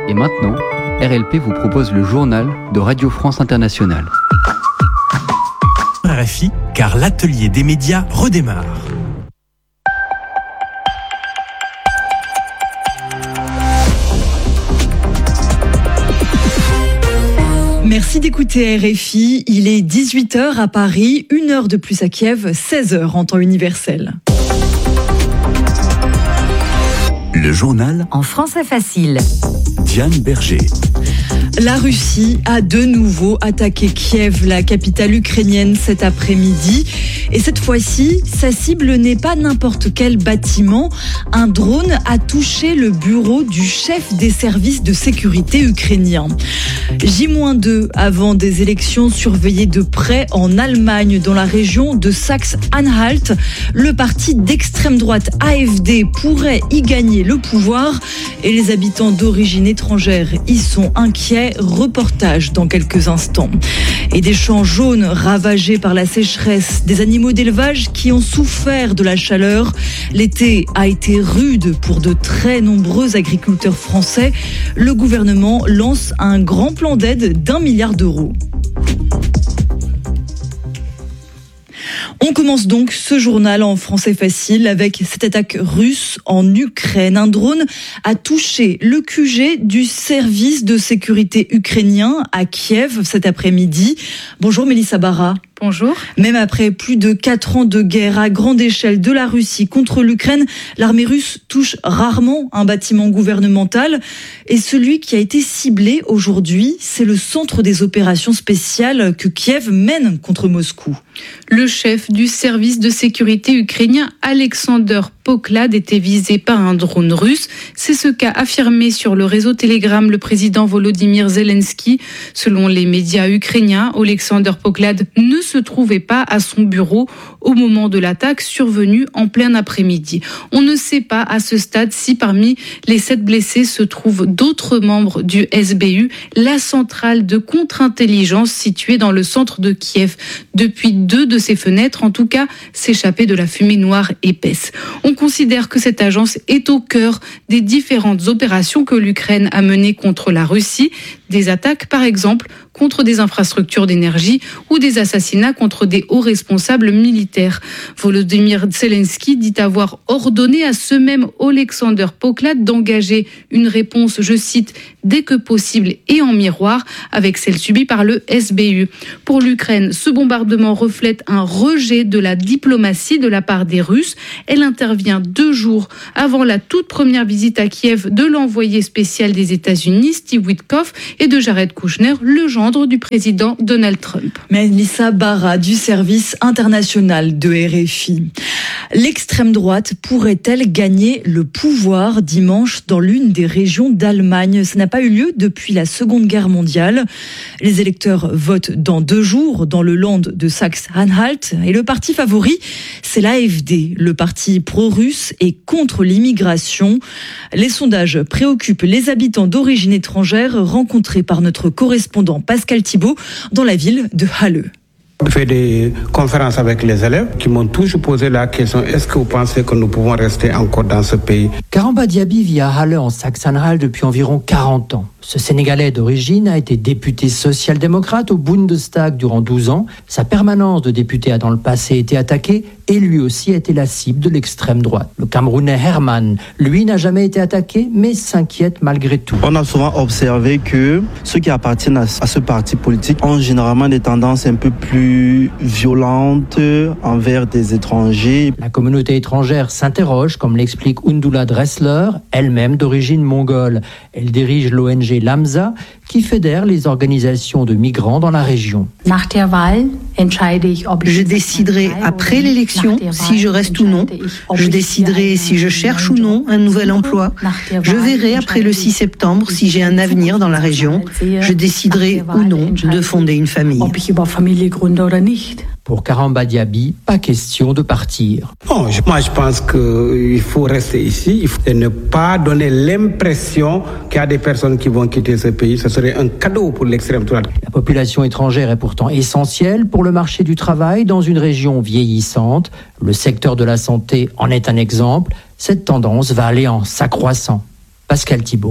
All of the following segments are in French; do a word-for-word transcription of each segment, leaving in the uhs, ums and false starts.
Et maintenant, R L P vous propose le journal de Radio France Internationale. R F I, car l'atelier des médias redémarre. Merci d'écouter R F I. Il est dix-huit heures à Paris, une heure de plus à Kiev, seize heures en temps universel. Le journal en français facile. Diane Berger. La Russie a de nouveau attaqué Kiev, la capitale ukrainienne, cet après-midi. Et cette fois-ci, sa cible n'est pas n'importe quel bâtiment. Un drone a touché le bureau du chef des services de sécurité ukrainiens. J deux avant des élections surveillées de près en Allemagne, dans la région de Saxe-Anhalt. Le parti d'extrême droite A F D pourrait y gagner le pouvoir et les habitants d'origine étrangère y sont inquiets. Reportage dans quelques instants. Et des champs jaunes ravagés par la sécheresse, des animaux d'élevage qui ont souffert de la chaleur. L'été a été rude pour de très nombreux agriculteurs français. Le gouvernement lance un grand plan d'aide d'un milliard d'euros. On commence donc ce journal en français facile avec cette attaque russe en Ukraine. Un drone a touché le Q G du service de sécurité ukrainien à Kiev cet après-midi. Bonjour Mélissa Barra. Bonjour. Même après plus de quatre ans de guerre à grande échelle de la Russie contre l'Ukraine, l'armée russe touche rarement un bâtiment gouvernemental. Et celui qui a été ciblé aujourd'hui, c'est le centre des opérations spéciales que Kiev mène contre Moscou. Le chef du service de sécurité ukrainien, Alexander Poklad, était visé par un drone russe. C'est ce qu'a affirmé sur le réseau Telegram le président Volodymyr Zelensky. Selon les médias ukrainiens, Alexander Poklad ne se trouvait pas à son bureau au moment de l'attaque survenue en plein après-midi. On ne sait pas à ce stade si parmi les sept blessés se trouvent d'autres membres du S B U, la centrale de contre-intelligence située dans le centre de Kiev. Depuis deux de ses fenêtres, en tout cas, s'échappait de la fumée noire épaisse. On considère que cette agence est au cœur des différentes opérations que l'Ukraine a menées contre la Russie. Des attaques, par exemple, contre des infrastructures d'énergie ou des assassinats contre des hauts responsables militaires. Volodymyr Zelensky dit avoir ordonné à ce même Alexander Poklad d'engager une réponse, je cite, dès que possible et en miroir avec celle subie par le S B U. Pour l'Ukraine, ce bombardement reflète un rejet de la diplomatie de la part des Russes. Elle intervient deux jours avant la toute première visite à Kiev de l'envoyé spécial des États-Unis, Steve Witkoff, et de Jared Kushner, le gendre du président Donald Trump. Mélissa Barra du service international de R F I. L'extrême droite pourrait-elle gagner le pouvoir dimanche dans l'une des régions d'Allemagne ? Ça n'a pas eu lieu depuis la Seconde Guerre mondiale. Les électeurs votent dans deux jours dans le land de Saxe-Anhalt et le parti favori, c'est l'A F D, le parti pro-russe et contre l'immigration. Les sondages préoccupent les habitants d'origine étrangère rencontrés par notre correspondant Pascal Thibault dans la ville de Halle. J'ai fait des conférences avec les élèves qui m'ont toujours posé la question, est-ce que vous pensez que nous pouvons rester encore dans ce pays ? Karamba Diaby vit à Halle en Saxe-Anhalt depuis environ quarante ans. Ce Sénégalais d'origine a été député social-démocrate au Bundestag durant douze ans. Sa permanence de député a dans le passé été attaquée et lui aussi a été la cible de l'extrême droite. Le Camerounais Herman, lui, n'a jamais été attaqué mais s'inquiète malgré tout. On a souvent observé que ceux qui appartiennent à ce parti politique ont généralement des tendances un peu plus violentes envers des étrangers. La communauté étrangère s'interroge, comme l'explique Undula Dressler, elle-même d'origine mongole. Elle dirige l'O N G Lamsa, qui fédère les organisations de migrants dans la région. Je déciderai après l'élection si je reste ou non. Je déciderai si je cherche ou non un nouvel emploi. Je verrai après le six septembre si j'ai un avenir dans la région. Je déciderai ou non de fonder une famille. Pour Karamba Diaby, pas question de partir. Bon, moi je pense qu'il faut rester ici il faut, et ne pas donner l'impression qu'il y a des personnes qui vont quitter ce pays. Ce serait un cadeau pour l'extrême droite. La population étrangère est pourtant essentielle pour le marché du travail dans une région vieillissante. Le secteur de la santé en est un exemple. Cette tendance va aller en s'accroissant. Pascal Thibault,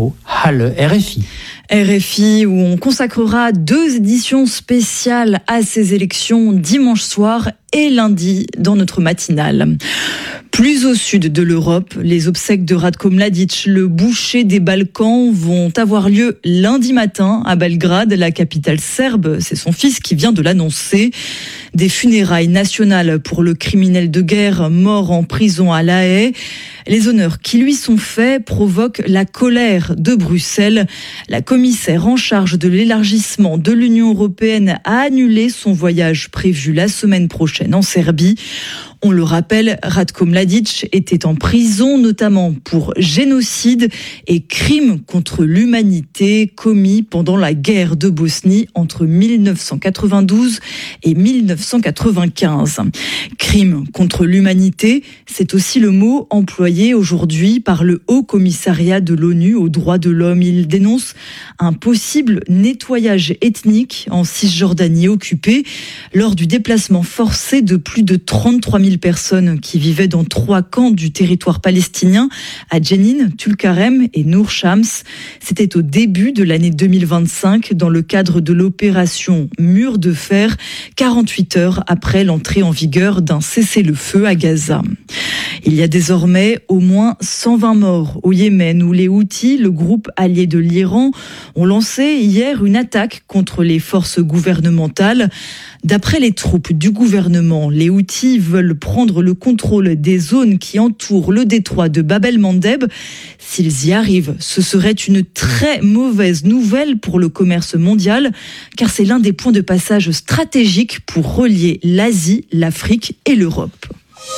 Halle, R F I. R F I, où on consacrera deux éditions spéciales à ces élections dimanche soir et lundi dans notre matinale. Plus au sud de l'Europe, les obsèques de Ratko Mladic, le boucher des Balkans, vont avoir lieu lundi matin à Belgrade, la capitale serbe. C'est son fils qui vient de l'annoncer. Des funérailles nationales pour le criminel de guerre mort en prison à La Haye. Les honneurs qui lui sont faits provoquent la colère de Bruxelles. La commissaire en charge de l'élargissement de l'Union européenne a annulé son voyage prévu la semaine prochaine en Serbie. On le rappelle, Ratko Mladic était en prison notamment pour génocide et crimes contre l'humanité commis pendant la guerre de Bosnie entre mille neuf cent quatre-vingt-douze et mille neuf cent quatre-vingt-quinze. Crimes contre l'humanité, c'est aussi le mot employé aujourd'hui par le Haut Commissariat de l'ONU aux droits de l'homme. Il dénonce un possible nettoyage ethnique en Cisjordanie occupée lors du déplacement forcé de plus de trente-trois mille personnes qui vivaient dans trois camps du territoire palestinien, à Jenin, Tulkarem et Nour Shams. C'était au début de l'année deux mille vingt-cinq, dans le cadre de l'opération Mur de Fer, quarante-huit heures après l'entrée en vigueur d'un cessez-le-feu à Gaza. Il y a désormais au moins cent vingt morts au Yémen, où les Houthis, le groupe allié de l'Iran, ont lancé hier une attaque contre les forces gouvernementales. D'après les troupes du gouvernement, les Houthis veulent prendre le contrôle des zones qui entourent le détroit de Bab el-Mandeb. S'ils y arrivent, ce serait une très mauvaise nouvelle pour le commerce mondial, car c'est l'un des points de passage stratégiques pour relier l'Asie, l'Afrique et l'Europe.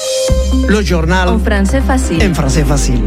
Le journal en français facile. En français facile.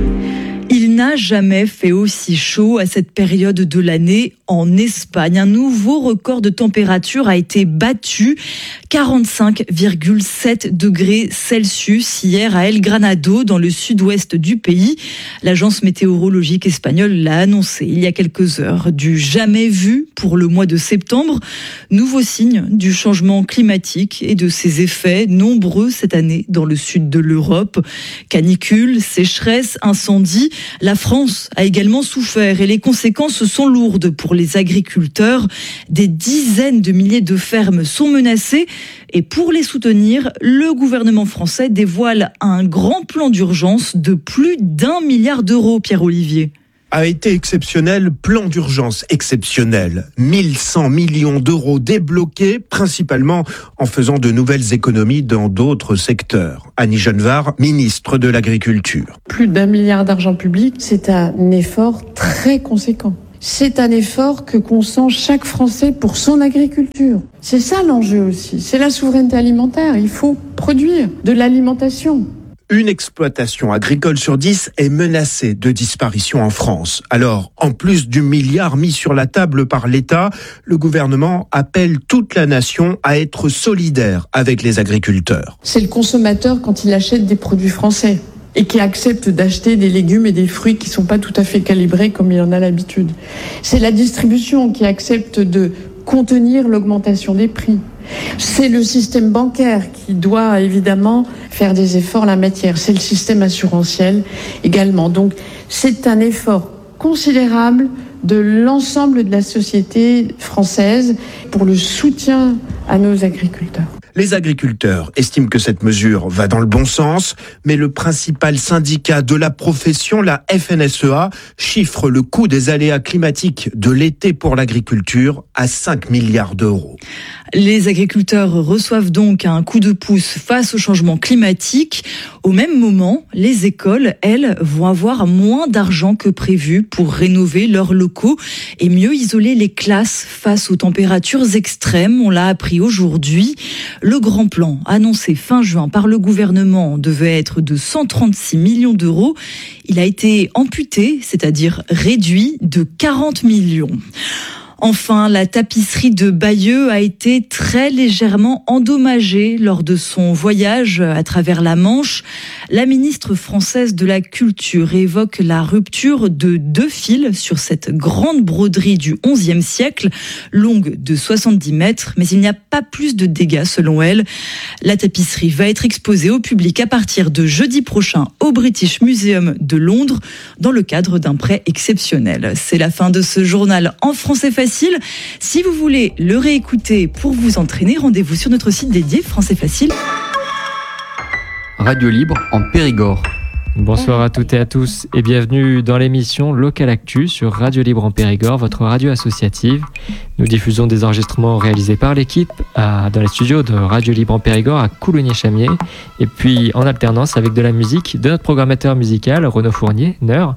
Il n'a jamais fait aussi chaud à cette période de l'année en Espagne. Un nouveau record de température a été battu, quarante-cinq virgule sept degrés Celsius hier à El Granado, dans le sud-ouest du pays. L'agence météorologique espagnole l'a annoncé il y a quelques heures. Du jamais vu pour le mois de septembre. Nouveau signe du changement climatique et de ses effets nombreux cette année dans le sud de l'Europe. Canicule, sécheresse, incendie. La France a également souffert et les conséquences sont lourdes pour les agriculteurs. Des dizaines de milliers de fermes sont menacées et pour les soutenir, le gouvernement français dévoile un grand plan d'urgence de plus d'un milliard d'euros, Pierre-Olivier. A été exceptionnel, plan d'urgence exceptionnel. mille cent millions d'euros débloqués, principalement en faisant de nouvelles économies dans d'autres secteurs. Annie Genevard, ministre de l'Agriculture. Plus d'un milliard d'argent public, c'est un effort très conséquent. C'est un effort que consent chaque Français pour son agriculture. C'est ça l'enjeu aussi, c'est la souveraineté alimentaire. Il faut produire de l'alimentation. Une exploitation agricole sur dix est menacée de disparition en France. Alors, en plus du milliard mis sur la table par l'État, le gouvernement appelle toute la nation à être solidaire avec les agriculteurs. C'est le consommateur quand il achète des produits français et qui accepte d'acheter des légumes et des fruits qui ne sont pas tout à fait calibrés comme il en a l'habitude. C'est la distribution qui accepte de contenir l'augmentation des prix. C'est le système bancaire qui doit évidemment faire des efforts en la matière. C'est le système assurantiel également. Donc c'est un effort considérable de l'ensemble de la société française pour le soutien à nos agriculteurs. Les agriculteurs estiment que cette mesure va dans le bon sens, mais le principal syndicat de la profession, la F N S E A, chiffre le coût des aléas climatiques de l'été pour l'agriculture à cinq milliards d'euros. Les agriculteurs reçoivent donc un coup de pouce face au changement climatique. Au même moment, les écoles, elles, vont avoir moins d'argent que prévu pour rénover leurs locaux et mieux isoler les classes face aux températures extrêmes. On l'a appris aujourd'hui. Le grand plan annoncé fin juin par le gouvernement devait être de cent trente-six millions d'euros. Il a été amputé, c'est-à-dire réduit de quarante millions. Enfin, la tapisserie de Bayeux a été très légèrement endommagée lors de son voyage à travers la Manche. La ministre française de la Culture évoque la rupture de deux fils sur cette grande broderie du onzième siècle, longue de soixante-dix mètres, mais il n'y a pas plus de dégâts selon elle. La tapisserie va être exposée au public à partir de jeudi prochain au British Museum de Londres dans le cadre d'un prêt exceptionnel. C'est la fin de ce journal en français facile. Si vous voulez le réécouter pour vous entraîner, rendez-vous sur notre site dédié Français Facile. Radio Libre en Périgord. Bonsoir à toutes et à tous et bienvenue dans l'émission Local Actu sur Radio Libre en Périgord, votre radio associative. Nous diffusons des enregistrements réalisés par l'équipe à, dans les studios de Radio Libre en Périgord à Coulogné-Chamiers et puis en alternance avec de la musique de notre programmateur musical Renaud Fournier, Neur.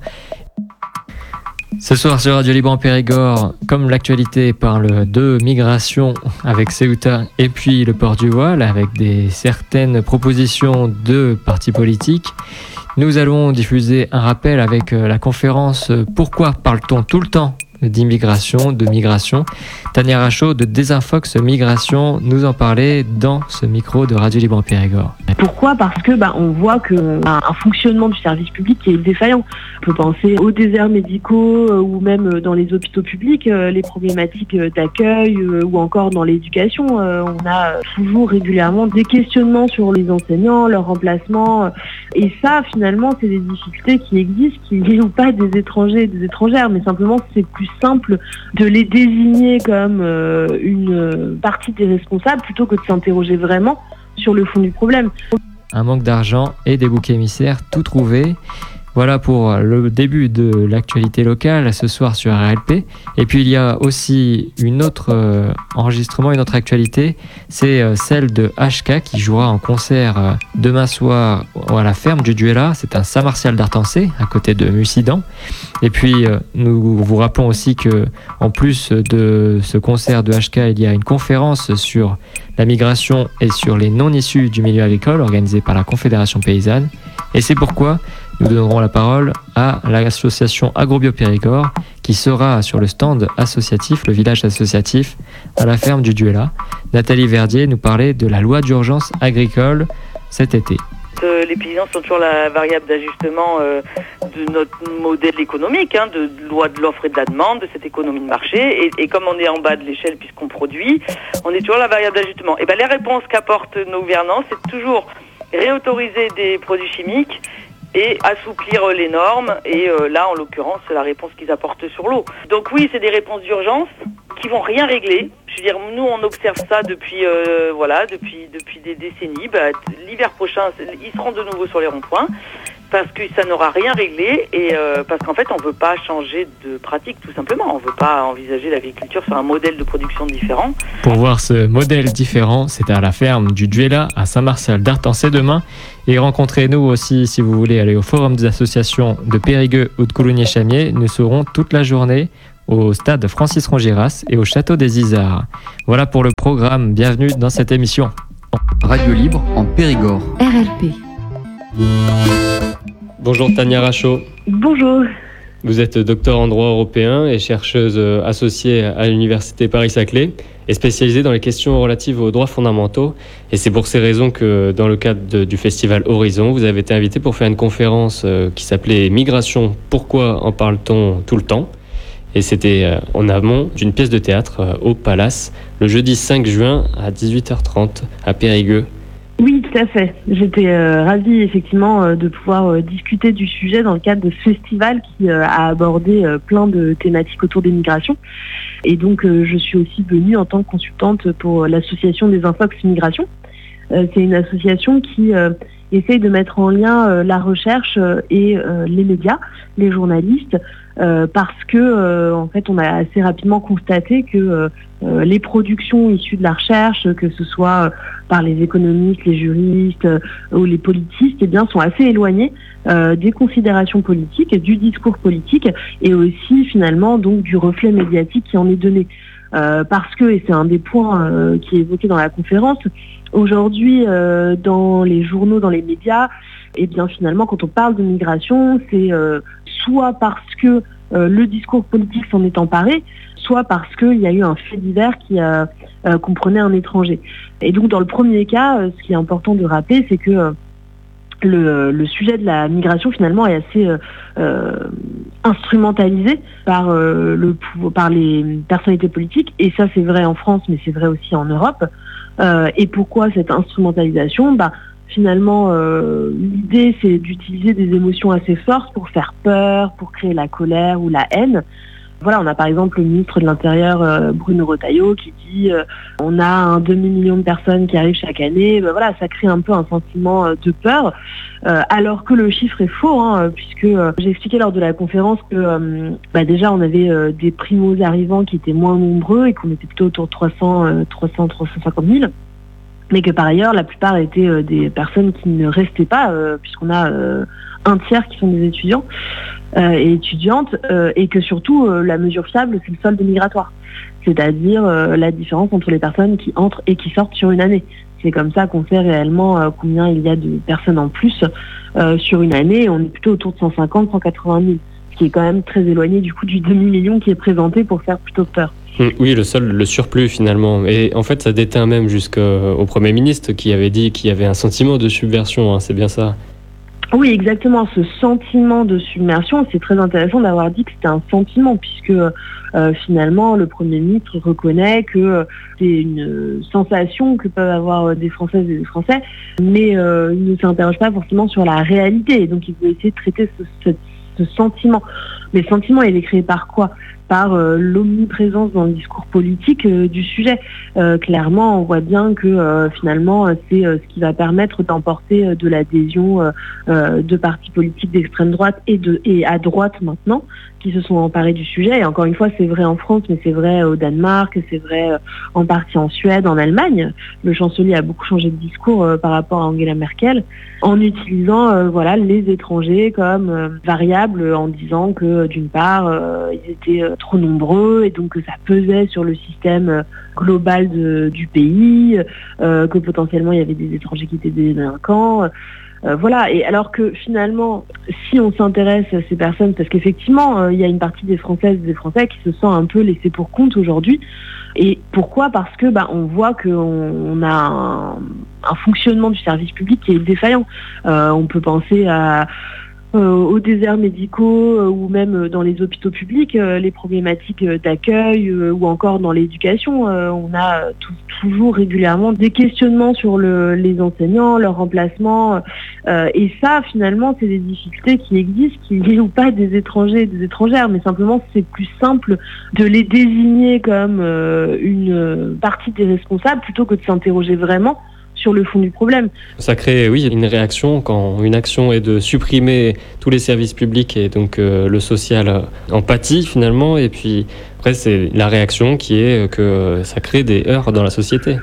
Ce soir sur Radio Libre en Périgord, comme l'actualité parle de migration avec Ceuta et puis le port du voile avec des certaines propositions de partis politiques, nous allons diffuser un rappel avec la conférence « Pourquoi parle-t-on tout le temps ?» d'immigration, de migration. Tania Rachaud de Désinfox Migration nous en parlait dans ce micro de Radio Libre en Périgord. Pourquoi ? Parce que bah, on voit qu'il y a un fonctionnement du service public qui est défaillant. On peut penser aux déserts médicaux euh, ou même dans les hôpitaux publics, euh, les problématiques d'accueil euh, ou encore dans l'éducation. Euh, on a toujours régulièrement des questionnements sur les enseignants, leur remplacement. Euh, et ça, finalement, c'est des difficultés qui existent, qui ne sont pas des étrangers et des étrangères, mais simplement c'est plus simple de les désigner comme euh, une partie des responsables plutôt que de s'interroger vraiment sur le fond du problème. Un manque d'argent et des boucs émissaires tout trouvés. Voilà pour le début de l'actualité locale ce soir sur R L P. Et puis il y a aussi une autre euh, enregistrement, une autre actualité, c'est euh, celle de H K qui jouera en concert euh, demain soir à la ferme du Duella. C'est un Saint-Martial d'Artancé à côté de Mussidan. Et puis euh, nous vous rappelons aussi que en plus de ce concert de H K, il y a une conférence sur la migration et sur les non-issus du milieu agricole organisée par la Confédération paysanne. Et c'est pourquoi nous donnerons la parole à l'association Agrobio Périgord qui sera sur le stand associatif, le village associatif à la ferme du Duella. Nathalie Verdier nous parlait de la loi d'urgence agricole cet été. Les paysans sont toujours la variable d'ajustement euh, de notre modèle économique, hein, de loi de l'offre et de la demande, de cette économie de marché. Et, et comme on est en bas de l'échelle puisqu'on produit, on est toujours la variable d'ajustement. Et ben les réponses qu'apportent nos gouvernants, c'est toujours réautoriser des produits chimiques et assouplir les normes. Et euh, là, en l'occurrence, c'est la réponse qu'ils apportent sur l'eau. Donc oui, c'est des réponses d'urgence qui vont rien régler. Je veux dire, nous, on observe ça depuis, euh, voilà, depuis, depuis des décennies. Bah, l'hiver prochain, ils seront de nouveau sur les ronds-points parce que ça n'aura rien réglé et euh, parce qu'en fait, on ne veut pas changer de pratique, tout simplement. On ne veut pas envisager l'agriculture sur un modèle de production différent. Pour voir ce modèle différent, c'est à la ferme du Duella à Saint-Martial d'Artancé demain. Et rencontrez-nous aussi si vous voulez aller au forum des associations de Périgueux ou de Coulogné-Chamiers. Nous serons toute la journée au stade Francis Rongiras et au château des Isards. Voilà pour le programme. Bienvenue dans cette émission. Radio Libre en Périgord. R L P. Bonjour Tania Rachaud. Bonjour. Vous êtes docteur en droit européen et chercheuse associée à l'université Paris-Saclay et spécialisée dans les questions relatives aux droits fondamentaux. Et c'est pour ces raisons que dans le cadre de, du festival Horizon, vous avez été invité pour faire une conférence qui s'appelait Migration, pourquoi en parle-t-on tout le temps ? Et c'était en amont d'une pièce de théâtre au Palace, le jeudi cinq juin à dix-huit heures trente à Périgueux. Oui, tout à fait. J'étais euh, ravie effectivement euh, de pouvoir euh, discuter du sujet dans le cadre de ce festival qui euh, a abordé euh, plein de thématiques autour des migrations. Et donc euh, je suis aussi venue en tant que consultante pour l'association Désinfox Migration. Euh, c'est une association qui euh, essaye de mettre en lien euh, la recherche euh, et euh, les médias, les journalistes, euh, parce que euh, en fait on a assez rapidement constaté que euh, euh, les productions issues de la recherche, que ce soit euh, par les économistes, les juristes euh, ou les politistes, eh bien sont assez éloignées euh, des considérations politiques, du discours politique et aussi finalement donc du reflet médiatique qui en est donné. Euh, parce que, et c'est un des points euh, qui est évoqué dans la conférence, aujourd'hui euh, dans les journaux, dans les médias, et eh bien finalement quand on parle de migration, c'est euh, soit parce que euh, le discours politique s'en est emparé, soit parce qu'il y a eu un fait divers qui euh, euh, comprenait un étranger. Et donc dans le premier cas, euh, ce qui est important de rappeler, c'est que euh, le, le sujet de la migration finalement est assez euh, euh, instrumentalisé par, euh, le, par les personnalités politiques, et ça c'est vrai en France, mais c'est vrai aussi en Europe. Euh, et pourquoi cette instrumentalisation ? Bah, finalement, euh, l'idée c'est d'utiliser des émotions assez fortes pour faire peur, pour créer la colère ou la haine. Voilà, on a par exemple le ministre de l'Intérieur euh, Bruno Retailleau qui dit euh, on a un demi-million de personnes qui arrivent chaque année. Ben voilà, ça crée un peu un sentiment euh, de peur, euh, alors que le chiffre est faux, hein, puisque euh, j'ai expliqué lors de la conférence que euh, bah déjà on avait euh, des primos arrivants qui étaient moins nombreux et qu'on était plutôt autour de trois cents, trois cents, trois cent cinquante mille. Mais que par ailleurs, la plupart étaient euh, des personnes qui ne restaient pas, euh, puisqu'on a euh, un tiers qui sont des étudiants euh, et étudiantes, euh, et que surtout, euh, la mesure fiable, c'est le solde migratoire, c'est-à-dire euh, la différence entre les personnes qui entrent et qui sortent sur une année. C'est comme ça qu'on sait réellement euh, combien il y a de personnes en plus euh, sur une année. On est plutôt autour de cent cinquante, cent quatre-vingt mille, ce qui est quand même très éloigné du coup du demi-million qui est présenté pour faire plutôt peur. Oui, le seul, le surplus finalement. Et en fait, ça déteint même jusqu'au Premier ministre qui avait dit qu'il y avait un sentiment de subversion, hein, c'est bien ça ? Oui, exactement. Ce sentiment de submersion, c'est très intéressant d'avoir dit que c'était un sentiment, puisque euh, finalement, le Premier ministre reconnaît que euh, c'est une sensation que peuvent avoir des Françaises et des Français, mais euh, il ne s'interroge pas forcément sur la réalité. Donc, il veut essayer de traiter ce, ce, ce sentiment. Mais ce sentiment, il est créé par quoi ? Par euh, l'omniprésence dans le discours politique euh, du sujet. Euh, clairement, on voit bien que euh, finalement, c'est euh, ce qui va permettre d'emporter euh, de l'adhésion euh, euh, de partis politiques d'extrême droite et, de, et à droite maintenant, qui se sont emparés du sujet. Et encore une fois, c'est vrai en France, mais c'est vrai au Danemark, c'est vrai euh, en partie en Suède, en Allemagne. Le chancelier a beaucoup changé de discours euh, par rapport à Angela Merkel, en utilisant euh, voilà, les étrangers comme euh, variable, en disant que d'une part, euh, ils étaient euh, trop nombreux et donc que ça pesait sur le système euh, global de, du pays, euh, que potentiellement il y avait des étrangers qui étaient des délinquants. Euh, voilà, et alors que finalement, si on s'intéresse à ces personnes, parce qu'effectivement, euh, il y a une partie des Françaises et des Français qui se sent un peu laissés pour compte aujourd'hui. Et pourquoi ? Parce que bah, on voit qu'on on a un, un fonctionnement du service public qui est défaillant. Euh, on peut penser à Euh, aux déserts médicaux euh, ou même dans les hôpitaux publics, euh, les problématiques d'accueil euh, ou encore dans l'éducation. Euh, on a tout, toujours régulièrement des questionnements sur le, les enseignants, leur remplacement. Euh, et ça, finalement, c'est des difficultés qui existent, qui ne sont pas des étrangers et des étrangères, mais simplement c'est plus simple de les désigner comme euh, une partie des responsables plutôt que de s'interroger vraiment sur le fond du problème. Ça crée, oui, une réaction quand une action est de supprimer tous les services publics et donc euh, le social en pâtit finalement, et puis après c'est la réaction qui est que ça crée des heurts dans la société.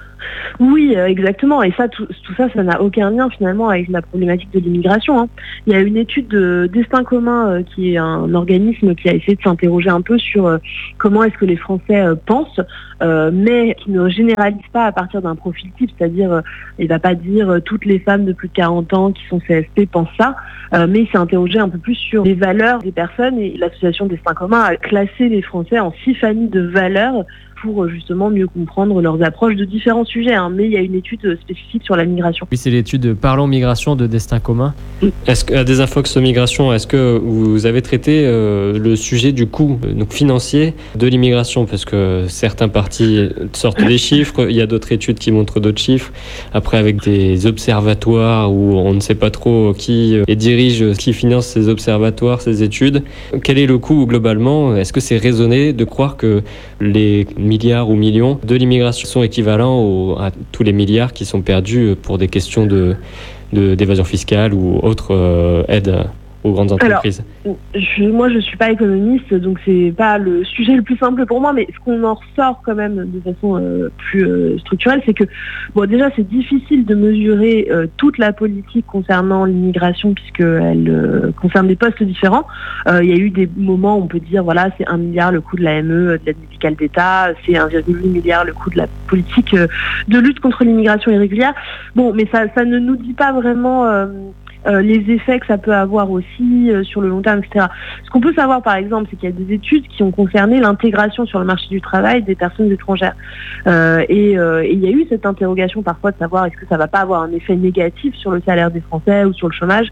Oui, exactement. Et ça, tout, tout ça, ça n'a aucun lien finalement avec la problématique de l'immigration. Hein. Il y a une étude de Destin commun, euh, qui est un organisme qui a essayé de s'interroger un peu sur euh, comment est-ce que les Français euh, pensent, euh, mais qui ne généralise pas à partir d'un profil type, c'est-à-dire, euh, il ne va pas dire euh, toutes les femmes de plus de quarante ans qui sont C S P pensent ça, euh, mais il s'est interrogé un peu plus sur les valeurs des personnes, et l'association Destin commun a classé les Français en six familles de valeurs pour justement mieux comprendre leurs approches de différents sujets. Hein. Mais il y a une étude spécifique sur la migration. Oui, c'est l'étude Parlons Migration de Destin commun. Est-ce que, à Desinfox Migration, est-ce que vous avez traité euh, le sujet du coût donc financier de l'immigration ? Parce que certains partis sortent des chiffres, il y a d'autres études qui montrent d'autres chiffres. Après, avec des observatoires où on ne sait pas trop qui euh, dirige, qui finance ces observatoires, ces études. Quel est le coût globalement ? Est-ce que c'est raisonné de croire que les milliards ou millions de l'immigration sont équivalents au, à tous les milliards qui sont perdus pour des questions de, de, d'évasion fiscale ou autres euh, aides aux grandes entreprises? Alors, je, moi, je suis pas économiste, donc c'est pas le sujet le plus simple pour moi, mais ce qu'on en ressort quand même de façon euh, plus euh, structurelle, c'est que, bon, déjà, c'est difficile de mesurer euh, toute la politique concernant l'immigration, puisqu'elle euh, concerne des postes différents. Euh, il y a eu des moments où on peut dire, voilà, c'est un milliard le coût de l'A M E, de l'aide médicale d'État, c'est un virgule huit milliard le coût de la politique euh, de lutte contre l'immigration irrégulière. Bon, mais ça, ça ne nous dit pas vraiment... Euh, euh, les effets que ça peut avoir aussi euh, sur le long terme, et cetera. Ce qu'on peut savoir par exemple, c'est qu'il y a des études qui ont concerné l'intégration sur le marché du travail des personnes étrangères. Euh, et euh, il y a eu cette interrogation parfois de savoir est-ce que ça va pas avoir un effet négatif sur le salaire des Français ou sur le chômage.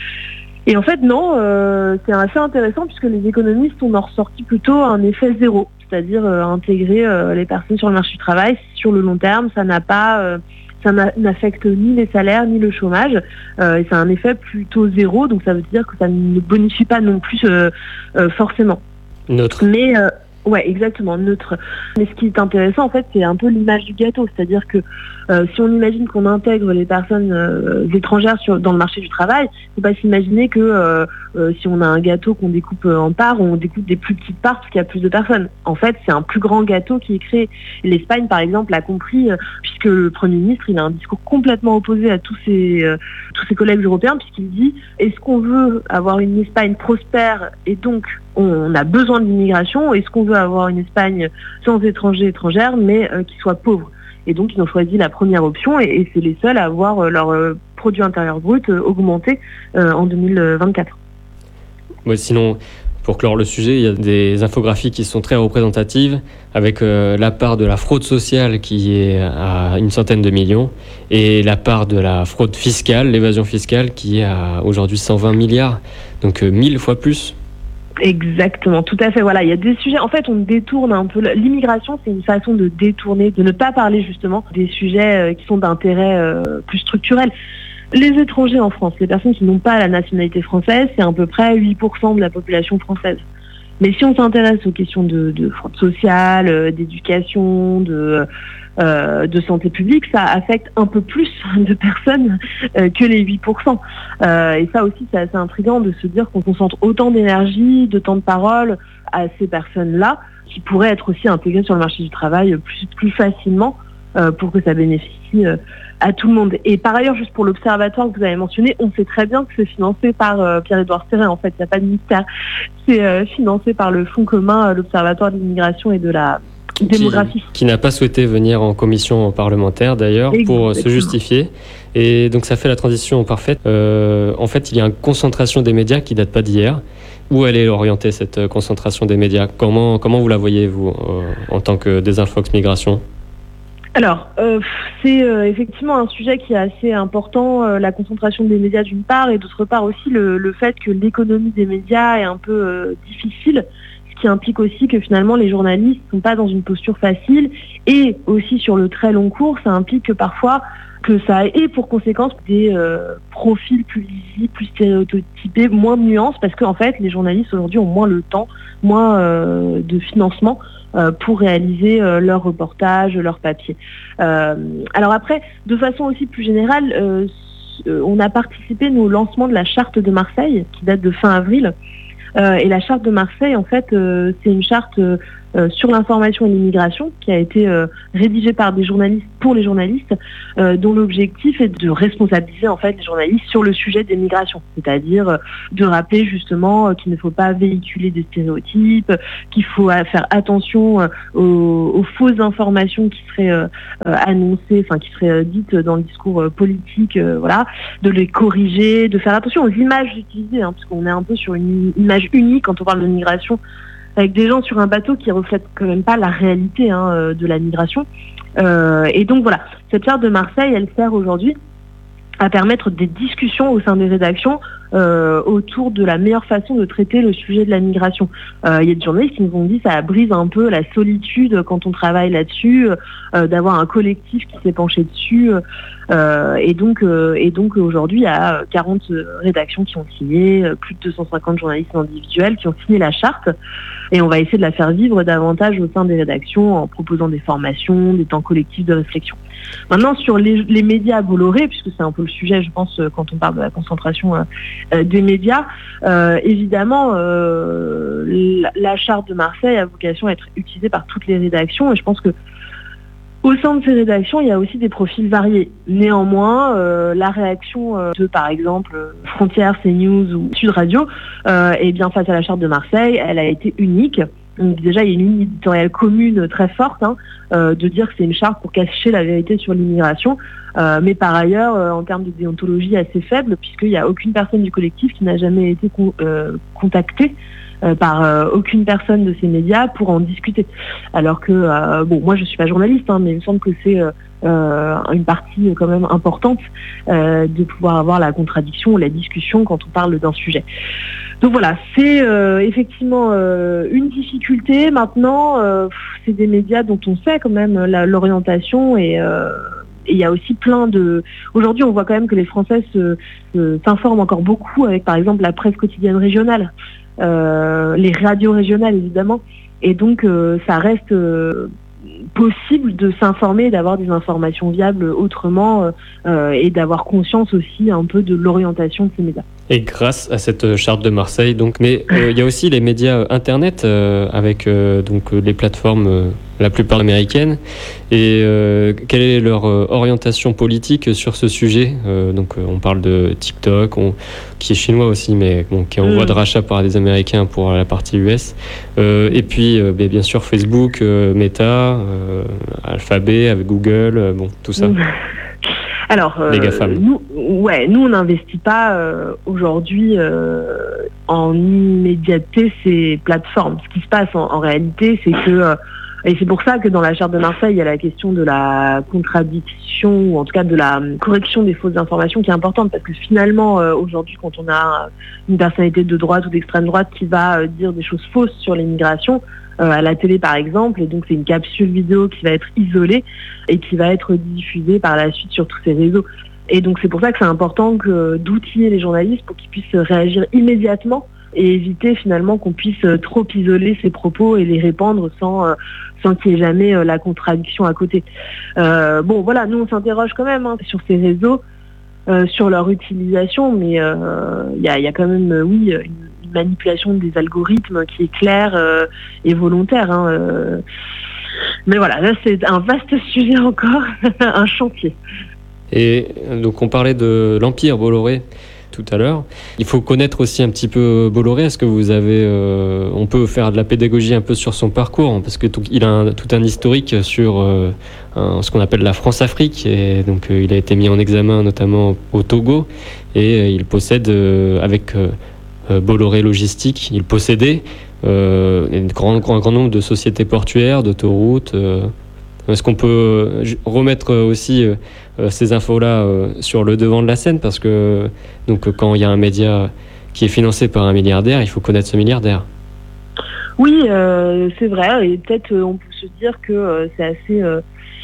Et en fait non, euh, c'est assez intéressant puisque les économistes ont ressorti plutôt un effet zéro, c'est-à-dire euh, intégrer euh, les personnes sur le marché du travail sur le long terme, ça n'a pas, euh, ça n'affecte ni les salaires ni le chômage, euh, et c'est un effet plutôt zéro, donc ça veut dire que ça ne bonifie pas non plus euh, euh, forcément. Neutre. Mais euh, ouais, exactement, neutre. Mais ce qui est intéressant, en fait, c'est un peu l'image du gâteau. C'est-à-dire que euh, si on imagine qu'on intègre les personnes euh, étrangères sur, dans le marché du travail, il ne faut pas s'imaginer que euh, euh, si on a un gâteau qu'on découpe en parts, on découpe des plus petites parts parce qu'il y a plus de personnes. En fait, c'est un plus grand gâteau qui est créé. L'Espagne, par exemple, l'a compris, euh, puisque le Premier ministre, il a un discours complètement opposé à tous ses, euh, tous ses collègues européens, puisqu'il dit « Est-ce qu'on veut avoir une Espagne prospère et donc on a besoin de l'immigration, est-ce qu'on veut avoir une Espagne sans étrangers étrangères mais euh, qui soit pauvre ?» Et donc ils ont choisi la première option et, et c'est les seuls à avoir euh, leur euh, produit intérieur brut euh, augmenté euh, en deux mille vingt-quatre. Ouais, sinon, pour clore le sujet, il y a des infographies qui sont très représentatives avec euh, la part de la fraude sociale qui est à une centaine de millions et la part de la fraude fiscale, l'évasion fiscale qui est à aujourd'hui cent vingt milliards, donc euh, mille fois plus. Exactement, tout à fait. Voilà, il y a des sujets. En fait, on détourne un peu. L'immigration, c'est une façon de détourner, de ne pas parler justement des sujets qui sont d'intérêt euh, plus structurel. Les étrangers en France, les personnes qui n'ont pas la nationalité française, c'est à peu près huit pour cent de la population française. Mais si on s'intéresse aux questions de, de fraude sociale, euh, d'éducation, de, euh, de santé publique, ça affecte un peu plus de personnes euh, que les huit pour cent. Euh, et ça aussi, c'est assez intriguant de se dire qu'on concentre autant d'énergie, de temps de parole à ces personnes-là, qui pourraient être aussi intégrées sur le marché du travail plus, plus facilement euh, pour que ça bénéficie euh, à tout le monde. Et par ailleurs, juste pour l'observatoire que vous avez mentionné, on sait très bien que c'est financé par euh, Pierre-Édouard Serret, en fait, il n'y a pas de mystère. C'est euh, financé par le Fonds commun, euh, l'Observatoire de l'immigration et de la démographie. Qui, qui n'a pas souhaité venir en commission parlementaire d'ailleurs pour se justifier. Et donc ça fait la transition parfaite. Euh, en fait, il y a une concentration des médias qui ne date pas d'hier. Où elle est orientée cette concentration des médias ? Comment, comment vous la voyez, vous, euh, en tant que Desinfox Migration ? Alors, euh, c'est euh, effectivement un sujet qui est assez important, euh, la concentration des médias d'une part, et d'autre part aussi le, le fait que l'économie des médias est un peu euh, difficile, ce qui implique aussi que finalement les journalistes ne sont pas dans une posture facile, et aussi sur le très long cours, ça implique que parfois que ça ait pour conséquence des euh, profils plus visibles, plus stéréotypés, moins de nuances, parce qu'en fait les journalistes aujourd'hui ont moins le temps, moins euh, de financement Euh, pour réaliser euh, leurs reportages, leurs papiers. Euh, alors après, de façon aussi plus générale, euh, on a participé nous, au lancement de la charte de Marseille, qui date de fin avril. Euh, et la charte de Marseille, en fait, euh, c'est une charte euh, sur l'information et l'immigration qui a été euh, rédigée par des journalistes pour les journalistes, euh, dont l'objectif est de responsabiliser en fait les journalistes sur le sujet des migrations, c'est-à-dire euh, de rappeler justement euh, qu'il ne faut pas véhiculer des stéréotypes, qu'il faut euh, faire attention euh, aux, aux fausses informations qui seraient euh, euh, annoncées, enfin qui seraient euh, dites dans le discours euh, politique, euh, voilà, de les corriger, de faire attention aux images utilisées, hein, parce qu'on est un peu sur une image unique quand on parle de migration, avec des gens sur un bateau qui reflètent quand même pas la réalité hein, de la migration. Euh, et donc voilà, cette charte de Marseille, elle sert aujourd'hui à permettre des discussions au sein des rédactions euh, autour de la meilleure façon de traiter le sujet de la migration. Il euh, y a des journalistes qui nous ont dit que ça brise un peu la solitude quand on travaille là-dessus, euh, d'avoir un collectif qui s'est penché dessus. Euh, et donc, euh, et donc aujourd'hui, il y a quarante rédactions qui ont signé, plus de deux cent cinquante journalistes individuels qui ont signé la charte. Et on va essayer de la faire vivre davantage au sein des rédactions en proposant des formations, des temps collectifs de réflexion. Maintenant, sur les, les médias Bolloré, puisque c'est un peu le sujet, je pense, quand on parle de la concentration euh, des médias, euh, évidemment, euh, la, la charte de Marseille a vocation à être utilisée par toutes les rédactions. Et je pense que au sein de ces rédactions, il y a aussi des profils variés. Néanmoins, euh, la réaction euh, de, par exemple, Frontières, CNews ou Sud Radio, euh, eh bien, face à la charte de Marseille, elle a été unique. Donc déjà, il y a une ligne éditoriale commune très forte, hein, euh, de dire que c'est une charte pour cacher la vérité sur l'immigration, euh, mais par ailleurs, euh, en termes de déontologie, assez faible, puisqu'il n'y a aucune personne du collectif qui n'a jamais été con- euh, contactée euh, par euh, aucune personne de ces médias pour en discuter. Alors que, euh, bon, moi je suis pas journaliste, hein, mais il me semble que c'est euh, euh, une partie quand même importante euh, de pouvoir avoir la contradiction ou la discussion quand on parle d'un sujet. Donc voilà, c'est euh, effectivement euh, une difficulté. Maintenant, euh, c'est des médias dont on sait quand même la, l'orientation et euh, il y a aussi plein de... Aujourd'hui, on voit quand même que les Français se, se, s'informent encore beaucoup avec, par exemple, la presse quotidienne régionale, euh, les radios régionales, évidemment. Et donc, euh, ça reste euh, possible de s'informer et d'avoir des informations viables autrement euh, et d'avoir conscience aussi un peu de l'orientation de ces médias. Et grâce à cette charte de Marseille, donc. Mais euh, il y a aussi les médias Internet euh, avec euh, donc les plateformes, euh, la plupart américaines. Et euh, quelle est leur euh, orientation politique sur ce sujet? euh, Donc euh, on parle de TikTok, on, qui est chinois aussi, mais bon, qui est en mmh. voie de rachat par des Américains pour la partie U S. Euh, et puis euh, bien sûr Facebook, euh, Meta, euh, Alphabet avec Google, euh, bon tout ça. Mmh. Alors, euh, nous, ouais, nous on n'investit pas euh, aujourd'hui euh, en immédiateté ces plateformes. Ce qui se passe en, en réalité, c'est que, euh, et c'est pour ça que dans la charte de Marseille, il y a la question de la contradiction, ou en tout cas de la correction des fausses informations qui est importante, parce que finalement, euh, aujourd'hui, quand on a une personnalité de droite ou d'extrême droite qui va euh, dire des choses fausses sur l'immigration, Euh, à la télé par exemple, et donc c'est une capsule vidéo qui va être isolée et qui va être diffusée par la suite sur tous ces réseaux. Et donc c'est pour ça que c'est important que, d'outiller les journalistes pour qu'ils puissent réagir immédiatement et éviter finalement qu'on puisse trop isoler ces propos et les répandre sans, euh, sans qu'il y ait jamais euh, la contradiction à côté. Euh, bon voilà, nous on s'interroge quand même hein, sur ces réseaux, euh, sur leur utilisation, mais il euh, y, a, y a quand même, euh, oui, une manipulation des algorithmes qui est claire euh, et volontaire. Hein, euh. Mais voilà, là c'est un vaste sujet encore, un chantier. Et donc on parlait de l'Empire Bolloré tout à l'heure. Il faut connaître aussi un petit peu Bolloré. Est-ce que vous avez, euh, on peut faire de la pédagogie un peu sur son parcours, hein, parce que tout, il a un, tout un historique sur euh, un, ce qu'on appelle la France-Afrique, et donc euh, il a été mis en examen notamment au Togo, et euh, il possède euh, avec euh, Bolloré Logistique, il possédait euh, un, grand, grand, grand nombre de sociétés portuaires, d'autoroutes. Euh, est-ce qu'on peut remettre aussi euh, ces infos-là euh, sur le devant de la scène, parce que donc, quand il y a un média qui est financé par un milliardaire, il faut connaître ce milliardaire. Oui, euh, c'est vrai, et peut-être euh, on peut se dire que euh, c'est assez... Euh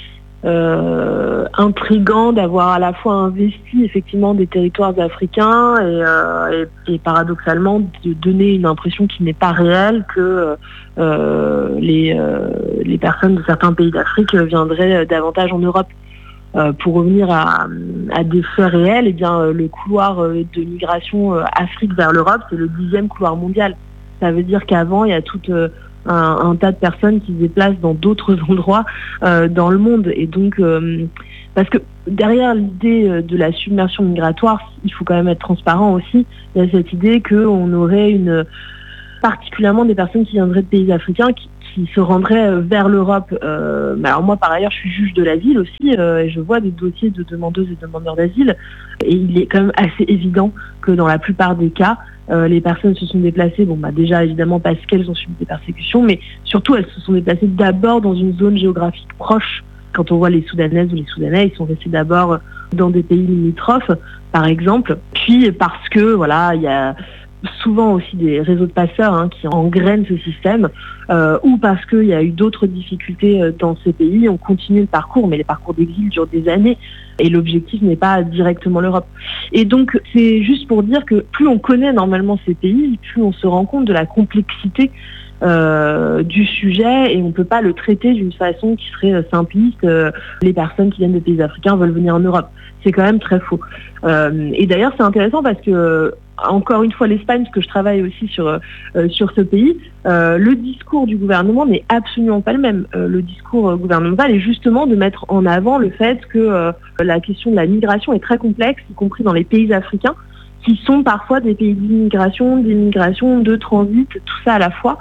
Euh, intriguant d'avoir à la fois investi effectivement des territoires africains et, euh, et, et paradoxalement de donner une impression qui n'est pas réelle que euh, les, euh, les personnes de certains pays d'Afrique viendraient davantage en Europe. Euh, pour revenir à, à des faits réels, eh bien, le couloir de migration Afrique vers l'Europe, c'est le dixième couloir mondial. Ça veut dire qu'avant, il y a toute... Un, un tas de personnes qui se déplacent dans d'autres endroits euh, dans le monde. Et donc, euh, parce que derrière l'idée de la submersion migratoire, il faut quand même être transparent aussi. Il y a cette idée qu'on aurait une, particulièrement des personnes qui viendraient de pays africains qui, qui se rendraient vers l'Europe. Euh, alors moi, par ailleurs, je suis juge de l'asile aussi, euh, et je vois des dossiers de demandeuses et demandeurs d'asile. Et il est quand même assez évident que dans la plupart des cas, Euh, les personnes se sont déplacées, bon bah déjà évidemment parce qu'elles ont subi des persécutions, mais surtout elles se sont déplacées d'abord dans une zone géographique proche. Quand on voit les Soudanaises ou les Soudanais, ils sont restés d'abord dans des pays limitrophes, par exemple. Puis parce que voilà, il y a souvent aussi des réseaux de passeurs hein, qui engrainent ce système, euh, ou parce qu'il y a eu d'autres difficultés dans ces pays, on continue le parcours, mais les parcours d'exil durent des années. Et l'objectif n'est pas directement l'Europe. Et donc, c'est juste pour dire que plus on connaît normalement ces pays, plus on se rend compte de la complexité euh, du sujet, et on ne peut pas le traiter d'une façon qui serait simpliste. Euh, les personnes qui viennent de pays africains veulent venir en Europe. C'est quand même très faux. Euh, et d'ailleurs, c'est intéressant parce que, encore une fois, l'Espagne, parce que je travaille aussi sur, euh, sur ce pays, euh, le discours du gouvernement n'est absolument pas le même. Euh, le discours gouvernemental est justement de mettre en avant le fait que euh, la question de la migration est très complexe, y compris dans les pays africains, qui sont parfois des pays d'immigration, d'immigration, de transit, tout ça à la fois.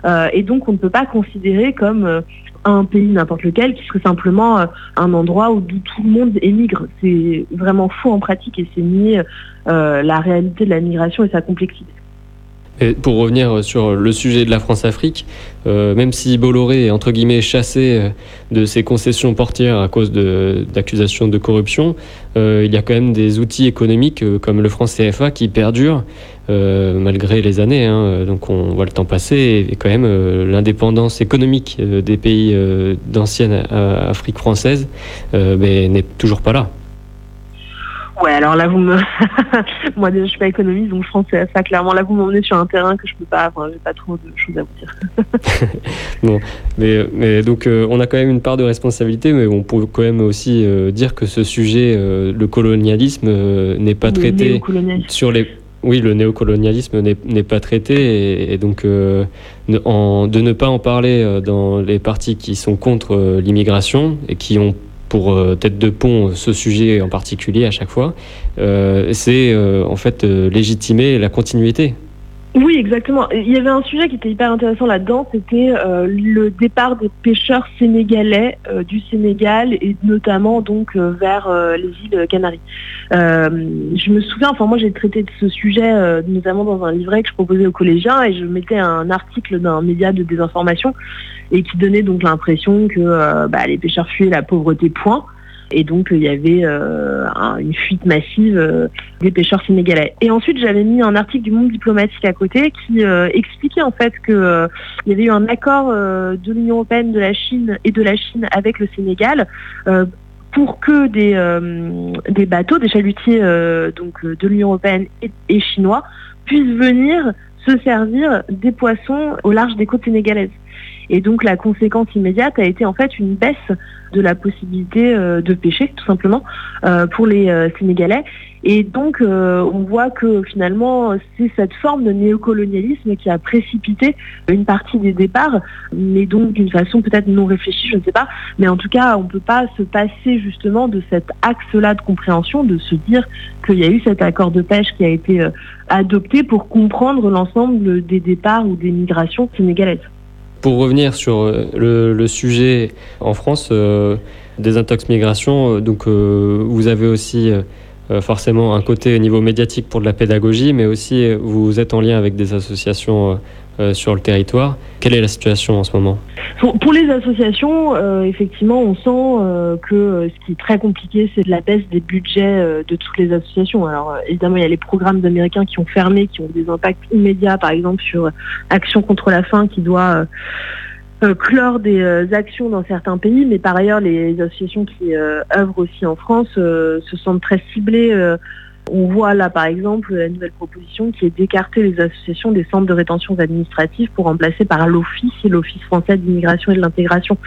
Euh, et donc on ne peut pas considérer comme euh, un pays n'importe lequel qui serait simplement euh, un endroit où tout le monde émigre. C'est vraiment faux en pratique et c'est nier euh, la réalité de la migration et sa complexité. Et pour revenir sur le sujet de la France-Afrique, euh, même si Bolloré est entre guillemets chassé de ses concessions portières à cause de, d'accusations de corruption, euh, il y a quand même des outils économiques euh, comme le franc C F A qui perdurent euh, malgré les années. Hein, donc on voit le temps passer et quand même euh, l'indépendance économique euh, des pays euh, d'ancienne euh, Afrique française euh, mais n'est toujours pas là. Ouais, alors là, vous me... Moi, déjà, je suis pas économiste, donc je pense que ça, clairement, là, vous m'emmenez sur un terrain que je peux pas... Enfin, j'ai pas trop de choses à vous dire. Bon, mais, mais donc, euh, on a quand même une part de responsabilité, mais on peut quand même aussi euh, dire que ce sujet, euh, le colonialisme, euh, n'est pas le traité sur les... Oui, le néocolonialisme n'est, n'est pas traité, et, et donc euh, ne, en, de ne pas en parler euh, dans les partis qui sont contre euh, l'immigration et qui ont pour euh, tête de pont ce sujet en particulier à chaque fois, euh, c'est euh, en fait euh, légitimer la continuité. Oui, exactement. Il y avait un sujet qui était hyper intéressant là-dedans, c'était euh, le départ des pêcheurs sénégalais euh, du Sénégal et notamment donc euh, vers euh, les îles Canaries. Euh, je me souviens, enfin moi j'ai traité de ce sujet euh, notamment dans un livret que je proposais aux collégiens et je mettais un article d'un média de désinformation et qui donnait donc l'impression que euh, bah, les pêcheurs fuyaient la pauvreté, point. Et donc il y avait euh, un, une fuite massive euh, des pêcheurs sénégalais. Et ensuite j'avais mis un article du Monde diplomatique à côté qui euh, expliquait en fait que euh, il y avait eu un accord euh, de l'Union européenne, de la Chine et de la Chine avec le Sénégal euh, pour que des, euh, des bateaux, des chalutiers euh, donc de l'Union européenne et, et chinois puissent venir se servir des poissons au large des côtes sénégalaises. Et donc la conséquence immédiate a été en fait une baisse de la possibilité euh, de pêcher, tout simplement, euh, pour les euh, Sénégalais. Et donc euh, on voit que finalement c'est cette forme de néocolonialisme qui a précipité une partie des départs, mais donc d'une façon peut-être non réfléchie, je ne sais pas. Mais en tout cas, on ne peut pas se passer justement de cet axe-là de compréhension, de se dire qu'il y a eu cet accord de pêche qui a été euh, adopté pour comprendre l'ensemble des départs ou des migrations sénégalaises. Pour revenir sur le, le sujet en France, euh, des intox migration, donc euh, vous avez aussi euh, forcément un côté au niveau médiatique pour de la pédagogie, mais aussi vous êtes en lien avec des associations euh, sur le territoire. Quelle est la situation en ce moment ? Pour, pour les associations, euh, effectivement, on sent euh, que ce qui est très compliqué, c'est de la baisse des budgets euh, de toutes les associations. Alors euh, évidemment, il y a les programmes américains qui ont fermé, qui ont des impacts immédiats, par exemple sur Action contre la faim, qui doit euh, euh, clore des euh, actions dans certains pays, mais par ailleurs, les associations qui euh, œuvrent aussi en France euh, se sentent très ciblées. Euh, On voit là, par exemple, la nouvelle proposition qui est d'écarter les associations des centres de rétention administrative pour remplacer par l'Office et l'Office français d'immigration et de l'intégration.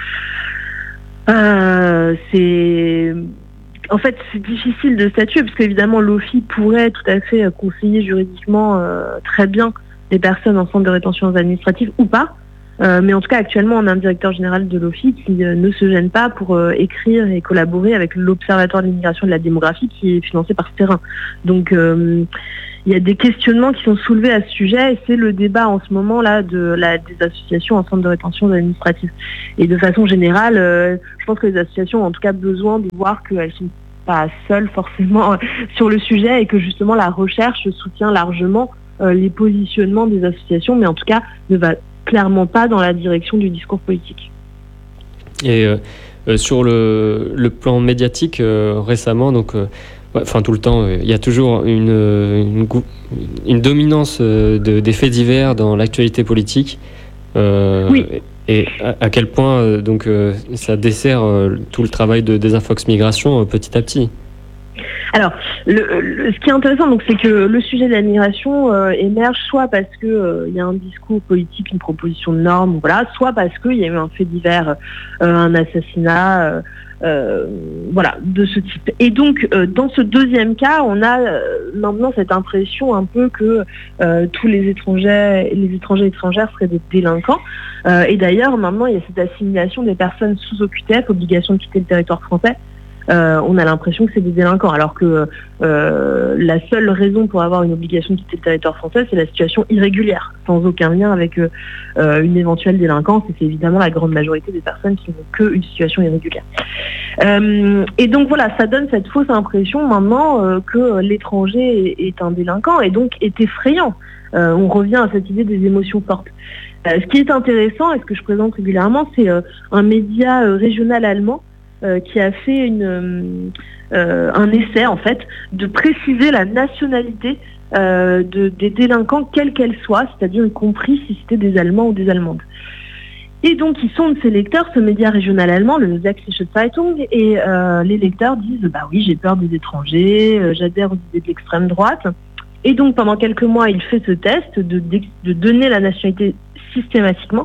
Euh, c'est... En fait, c'est difficile de statuer parce qu'évidemment, l'Office pourrait tout à fait conseiller juridiquement euh, très bien les personnes en centre de rétention administrative ou pas. Euh, mais en tout cas, actuellement, on a un directeur général de l'Office qui euh, ne se gêne pas pour euh, écrire et collaborer avec l'Observatoire de l'immigration et de la démographie qui est financé par ce terrain. Donc, euh, il y a des questionnements qui sont soulevés à ce sujet et c'est le débat en ce moment là de la, des associations en centre de rétention administrative. Et de façon générale, euh, je pense que les associations ont en tout cas besoin de voir qu'elles sont pas seules forcément sur le sujet et que justement la recherche soutient largement euh, les positionnements des associations, mais en tout cas ne va clairement pas dans la direction du discours politique. Et euh, euh, sur le, le plan médiatique, euh, récemment, donc, euh, ouais, enfin tout le temps, il euh, y a toujours une, une, une dominance euh, de, des faits divers dans l'actualité politique. Euh, oui. Et à, à quel point euh, donc, euh, ça dessert euh, tout le travail de Désinfox Migration euh, petit à petit. Alors, le, le, ce qui est intéressant, donc, c'est que le sujet de la migration euh, émerge soit parce que euh, il y a un discours politique, une proposition de norme, voilà, soit parce qu'il y a eu un fait divers, euh, un assassinat, euh, euh, voilà, de ce type. Et donc, euh, dans ce deuxième cas, on a euh, maintenant cette impression un peu que euh, tous les étrangers, les étrangers et étrangères seraient des délinquants. Euh, et d'ailleurs, maintenant, il y a cette assimilation des personnes sous O Q T F, obligation de quitter le territoire français. euh, on a l'impression que c'est des délinquants, alors que euh, la seule raison pour avoir une obligation de quitter le territoire français, c'est la situation irrégulière, sans aucun lien avec euh, une éventuelle délinquance, et c'est évidemment la grande majorité des personnes qui n'ont qu'une situation irrégulière. Euh, et donc voilà, ça donne cette fausse impression maintenant euh, que l'étranger est, est un délinquant, et donc est effrayant. Euh, on revient à cette idée des émotions fortes. Euh, ce qui est intéressant, et ce que je présente régulièrement, c'est euh, un média euh, régional allemand euh, qui a fait une, euh, un essai, en fait, de préciser la nationalité euh, de, des délinquants, quelle qu'elle soit, c'est-à-dire y compris si c'était des Allemands ou des Allemandes. Et donc, ils sondent ces lecteurs, ce média régional allemand, le Sächsische Zeitung, et euh, les lecteurs disent « Bah oui, j'ai peur des étrangers, euh, j'adhère aux idées de l'extrême droite ». Et donc, pendant quelques mois, il fait ce test de, de donner la nationalité systématiquement.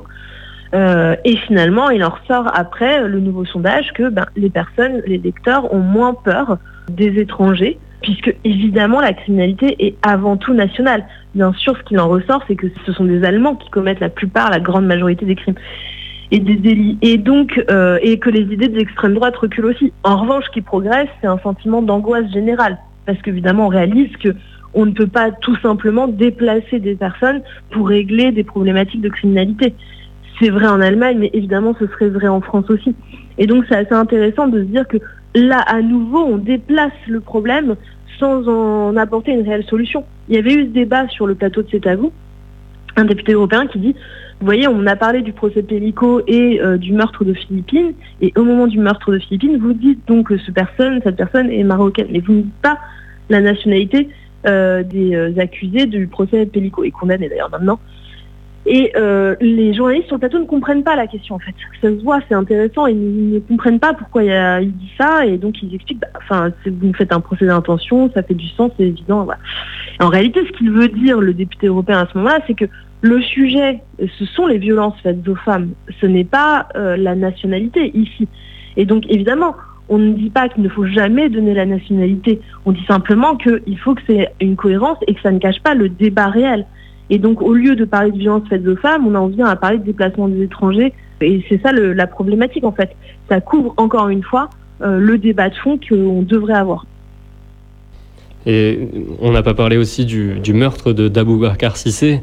Euh, et finalement, il en ressort après le nouveau sondage que ben, les personnes, les lecteurs ont moins peur des étrangers, puisque évidemment la criminalité est avant tout nationale. Bien sûr, ce qu'il en ressort, c'est que ce sont des Allemands qui commettent la plupart, la grande majorité des crimes et des délits. Et donc, euh, et que les idées de l'extrême droite reculent aussi. En revanche, ce qui progresse, c'est un sentiment d'angoisse générale, parce qu'évidemment, on réalise que on ne peut pas tout simplement déplacer des personnes pour régler des problématiques de criminalité. C'est vrai en Allemagne, mais évidemment ce serait vrai en France aussi. Et donc c'est assez intéressant de se dire que là, à nouveau, on déplace le problème sans en apporter une réelle solution. Il y avait eu ce débat sur le plateau de C'est à vous, un député européen qui dit, vous voyez, on a parlé du procès Pellico et euh, du meurtre de Philippines, et au moment du meurtre de Philippines, vous dites donc que ce personne, cette personne est marocaine, mais vous ne dites pas la nationalité Euh, des euh, accusés du procès Pellico, et condamnés d'ailleurs maintenant. Et euh, les journalistes sur le plateau ne comprennent pas la question en fait. Ça se voit, c'est intéressant, ils, ils ne comprennent pas pourquoi il, a, il dit ça, et donc ils expliquent, enfin, bah, vous nous faites un procès d'intention, ça fait du sens, c'est évident. Voilà. En réalité, ce qu'il veut dire, le député européen à ce moment-là, c'est que le sujet, ce sont les violences faites aux femmes, ce n'est pas euh, la nationalité ici. Et donc évidemment, on ne dit pas qu'il ne faut jamais donner la nationalité. On dit simplement qu'il faut que c'est une cohérence et que ça ne cache pas le débat réel. Et donc, au lieu de parler de violences faites aux femmes, on en vient à parler de déplacement des étrangers. Et c'est ça le, la problématique, en fait. Ça couvre, encore une fois, euh, le débat de fond qu'on devrait avoir. Et on n'a pas parlé aussi du, du meurtre de d'Aboubacar Cissé.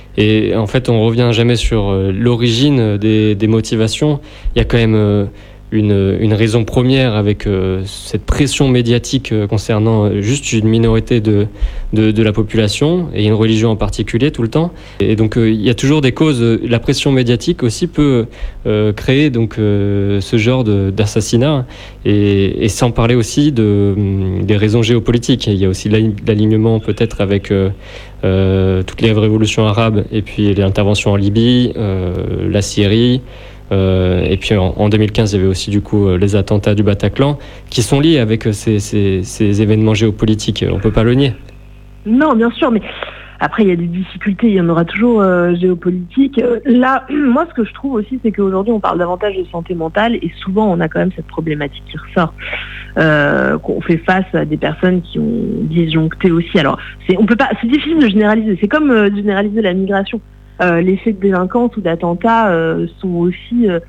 Et en fait, on revient jamais sur l'origine des, des motivations. Il y a quand même... Euh, Une, une raison première avec euh, cette pression médiatique euh, concernant euh, juste une minorité de, de, de la population et une religion en particulier tout le temps. Et donc euh, il y a toujours des causes. Euh, la pression médiatique aussi peut euh, créer donc euh, ce genre de, d'assassinat, et, et sans parler aussi de, des raisons géopolitiques. Il y a aussi l'alignement peut-être avec euh, euh, toutes les révolutions arabes et puis les interventions en Libye, euh, la Syrie. Euh, et puis en, en deux mille quinze, il y avait aussi du coup les attentats du Bataclan qui sont liés avec ces, ces, ces événements géopolitiques. On ne peut pas le nier. Non, bien sûr, mais après il y a des difficultés, il y en aura toujours euh, géopolitiques. Euh, là, moi ce que je trouve aussi, c'est qu'aujourd'hui on parle davantage de santé mentale, et souvent on a quand même cette problématique qui ressort. Euh, qu'on fait face à des personnes qui ont disjoncté aussi. Alors c'est, on peut pas, c'est difficile de généraliser. C'est comme euh, de généraliser la migration. Euh, les faits de délinquance ou d'attentats euh, sont aussi euh,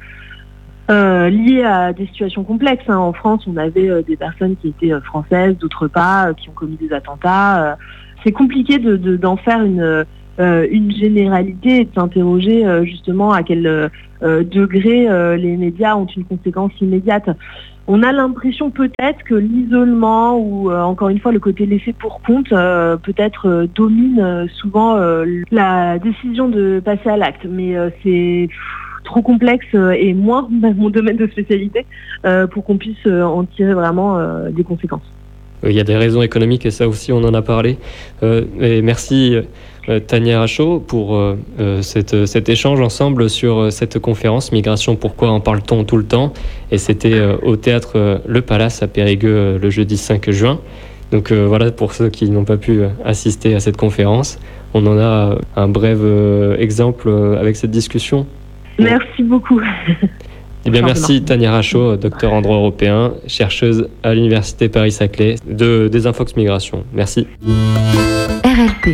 euh, liés à des situations complexes. Hein. En France, on avait euh, des personnes qui étaient euh, françaises, d'autres pas, euh, qui ont commis des attentats. Euh, c'est compliqué de, de, d'en faire une, euh, une généralité et de s'interroger euh, justement à quel euh, degré euh, les médias ont une conséquence immédiate. On a l'impression peut-être que l'isolement ou euh, encore une fois le côté laissé pour compte euh, peut-être euh, domine euh, souvent euh, la décision de passer à l'acte. Mais euh, c'est pff, trop complexe euh, et moins mon domaine de spécialité euh, pour qu'on puisse euh, en tirer vraiment euh, des conséquences. Il y a des raisons économiques, et ça aussi on en a parlé. Euh, et merci euh, Tania Rachaud pour euh, cette, cet échange ensemble sur cette conférence Migration, pourquoi en parle-t-on tout le temps? Et c'était euh, au théâtre euh, Le Palace à Périgueux euh, le jeudi cinq juin. Donc euh, voilà, pour ceux qui n'ont pas pu assister à cette conférence, on en a un bref euh, exemple euh, avec cette discussion. Merci beaucoup. Eh bien, merci Tania Rachaud, docteur en droit européen, chercheuse à l'Université Paris-Saclay de Desinfox Migration. Merci. R L P.